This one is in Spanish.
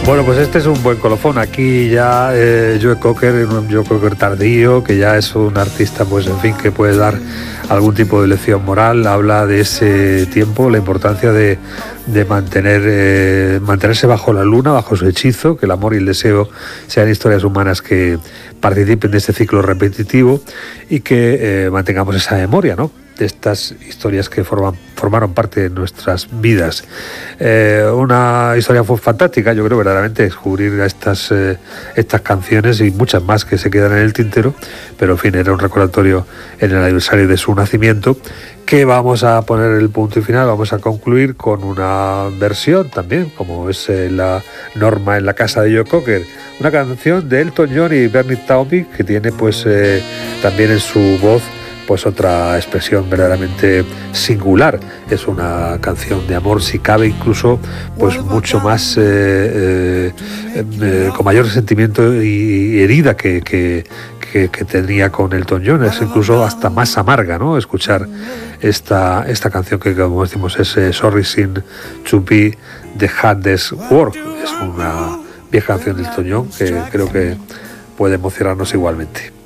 Bueno, pues este es un buen colofón. Aquí ya Joe Cocker, un Joe Cocker tardío, que ya es un artista, pues en fin, que puede dar algún tipo de lección moral. Habla de ese tiempo, la importancia de mantenerse bajo la luna, bajo su hechizo, que el amor y el deseo sean historias humanas que participen de este ciclo repetitivo y que mantengamos esa memoria, ¿no?, de estas historias que formaron parte de nuestras vidas. Una historia fue fantástica, yo creo, verdaderamente, descubrir estas canciones y muchas más que se quedan en el tintero, pero en fin, era un recordatorio en el aniversario de su nacimiento, que vamos a poner el punto y final. Vamos a concluir con una versión también, como es la norma en la casa de Joe Cocker, una canción de Elton John y Bernie Taupin, que tiene pues también en su voz pues otra expresión verdaderamente singular. Es una canción de amor, si cabe, incluso pues mucho más con mayor sentimiento y herida que tenía con Elton John. Es incluso hasta más amarga, ¿no?, escuchar esta canción, que como decimos es Sorry Seems to Be the Hardest Work. Es una vieja canción de Elton John que creo que puede emocionarnos igualmente.